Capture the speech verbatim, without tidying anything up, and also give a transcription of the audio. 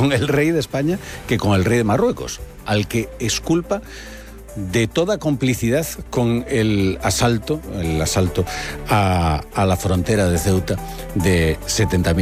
con el rey de España que con el rey de Marruecos, al que exculpa de toda complicidad con el asalto, el asalto a, a la frontera de Ceuta de setenta mil